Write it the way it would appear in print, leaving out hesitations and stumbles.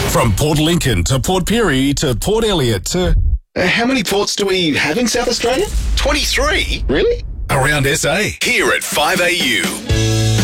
From Port Lincoln to Port Pirie to Port Elliot to... How many ports do we have in South Australia? 23? Really? Around SA. Here at 5AU.